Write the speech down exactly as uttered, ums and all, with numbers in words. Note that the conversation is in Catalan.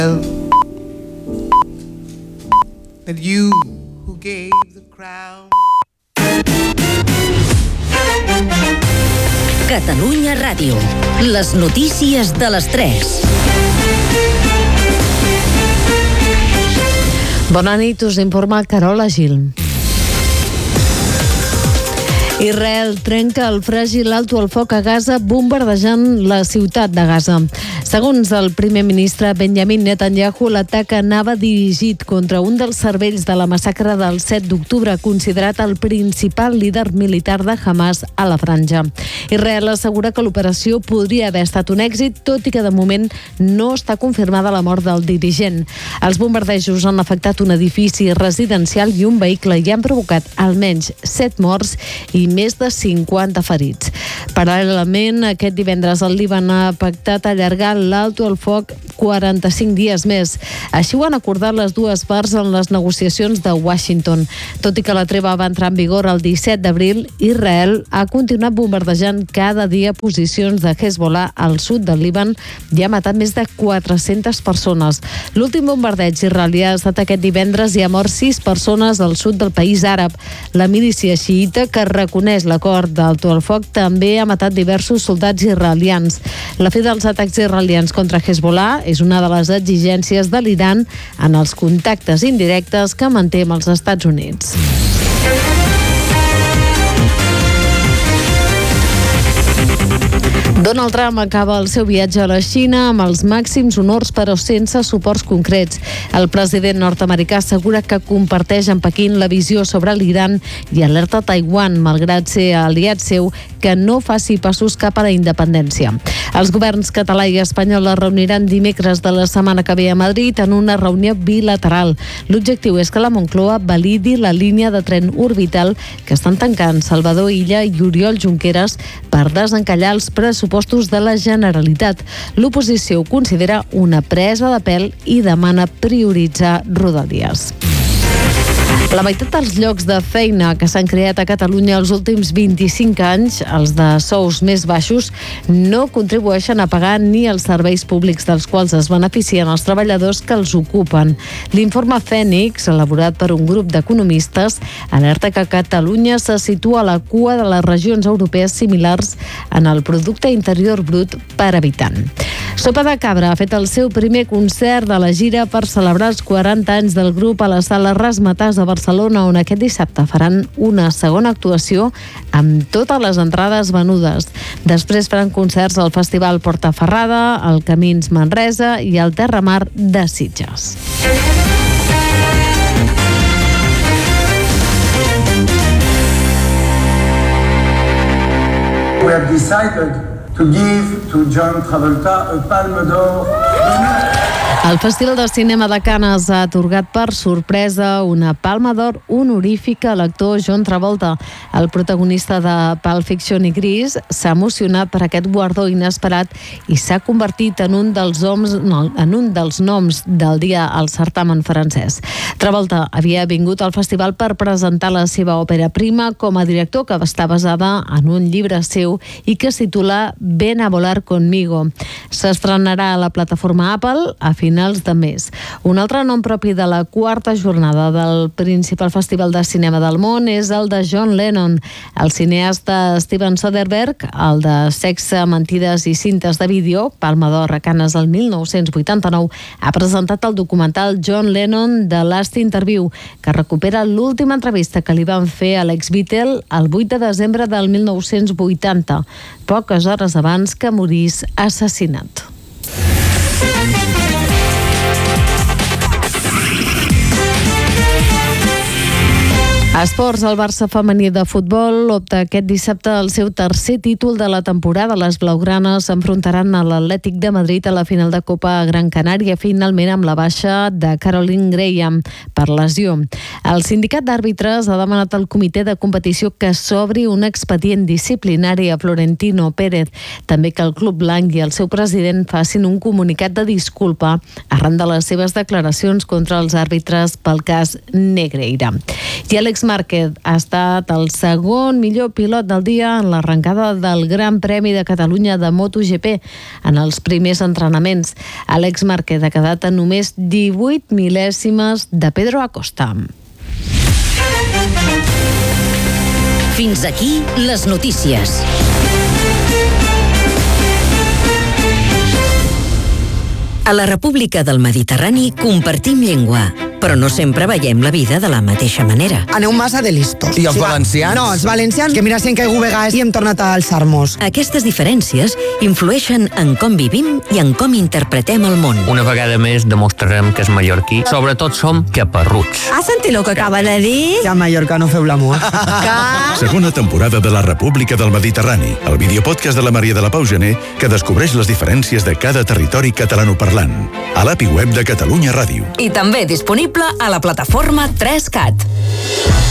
that you who gave the crown. Catalunya Ràdio. Les notícies de les tres. Bona nit, us informa Carola Gil. Israel trenca el fràgil alto al foc a Gaza, bombardejant la ciutat de Gaza. Segons el primer ministre Benjamin Netanyahu, l'atac anava dirigit contra un dels cervells de la massacre del set d'octubre, considerat el principal líder militar de Hamas a la franja. Israel assegura que l'operació podria haver estat un èxit, tot i que de moment no està confirmada la mort del dirigent. Els bombardejos han afectat un edifici residencial i un vehicle i han provocat almenys set morts i més de cinquanta ferits. Paral·lelament, aquest divendres el Líban ha pactat allargar l'alto al foc quaranta-cinc dies més. Així ho han acordat les dues parts en les negociacions de Washington. Tot i que la treva va entrar en vigor el disset d'abril, Israel ha continuat bombardejant cada dia posicions de Hezbollah al sud del Líban i ha matat més de quatre-centes persones. L'últim bombardeig israelià ha estat aquest divendres i ha mort sis persones al sud del país àrab. La milícia xiïta, que reconeix l'acord d'alto al foc, també ha matat diversos soldats israelians. La fi dels atacs israelians contra Hezbollah és una de les exigències de l'Iran en els contactes indirectes que manté amb els Estats Units. Donald Trump acaba el seu viatge a la Xina amb els màxims honors però sense suports concrets. El president nord-americà assegura que comparteix amb Pequín la visió sobre l'Iran i alerta Taiwan, malgrat ser aliat seu, que no faci passos cap a la independència. Els governs català i espanyol es reuniran dimecres de la setmana que ve a Madrid en una reunió bilateral. L'objectiu és que la Moncloa validi la línia de tren orbital que estan tancant Salvador Illa i Oriol Junqueras per desencallar els pressupostos de la Generalitat. L'oposició ho considera una presa de pèl i demana prioritzar Rodalies. La meitat dels llocs de feina que s'han creat a Catalunya els últims vint-i-cinc anys, els de sous més baixos, no contribueixen a pagar ni els serveis públics dels quals es beneficien els treballadors que els ocupen. L'informe Fènix, elaborat per un grup d'economistes, alerta que Catalunya se situa a la cua de les regions europees similars en el producte interior brut per habitant. Sopa de Cabra ha fet el seu primer concert de la gira per celebrar els quaranta anys del grup a la sala Razzmatazz de Barcelona, on aquest dissabte faran una segona actuació amb totes les entrades venudes. Després faran concerts al Festival Portaferrada, al Camins Manresa i al Terramar de Sitges. We have decided to give to John Travolta a Palme d'Or. El Festival de Cinema de Canes ha atorgat per sorpresa una Palma d'Or honorífica a l'actor John Travolta. El protagonista de Pulp Fiction i Gris s'ha emocionat per aquest guardó inesperat i s'ha convertit en un dels noms, no, en un dels noms del dia al certamen francès. Travolta havia vingut al festival per presentar la seva òpera prima com a director, que està basada en un llibre seu i que es titula Ven a volar conmigo. S'estrenarà a la plataforma Apple a finals de mes. Un altre nom propi de la quarta jornada del principal festival de cinema del món és el de John Lennon. El cineasta Steven Soderbergh, el de Sexe, mentides i cintes de vídeo, Palma d'Or a Canes el mil nou-cents vuitanta-nou, ha presentat el documental John Lennon The Last Interview, que recupera l'última entrevista que li van fer a l'ex-Beatle el vuit de desembre del mil nou-cents vuitanta, poques hores abans que morís assassinat. Esports, el Barça femení de futbol opta aquest dissabte al seu tercer títol de la temporada. Les blaugranes s'enfrontaran a l'Atlètic de Madrid a la final de Copa Gran Canària, finalment amb la baixa de Caroline Graham per lesió. El sindicat d'àrbitres ha demanat al comitè de competició que s'obri un expedient disciplinari a Florentino Pérez. També que el club blanc i el seu president facin un comunicat de disculpa arran de les seves declaracions contra els àrbitres pel cas Negreira. I Àlex Márquez ha estat el segon millor pilot del dia en l'arrencada del Gran Premi de Catalunya de MotoGP en els primers entrenaments. Àlex Márquez ha quedat a només divuit mil·lèsimes de Pedro Acosta. Fins aquí les notícies. A la República del Mediterrani compartim llengua, però no sempre veiem la vida de la mateixa manera. Aneu massa de listos. I els valencians? No, els valencians, que mira si hem caigut vegades i hem tornat a alçar-nos. Aquestes diferències influeixen en com vivim i en com interpretem el món. Una vegada més demostrarem que és mallorquí. Sobretot som caparruts. Has sentit el que acaba de dir? Ja a Mallorca no feu l'amor. Que... Segona temporada de la República del Mediterrani, el videopodcast de la Maria de la Pau Gené que descobreix les diferències de cada territori catalanoparlant. A l'A P I web de Catalunya Ràdio. I també disponible a la plataforma tres cat.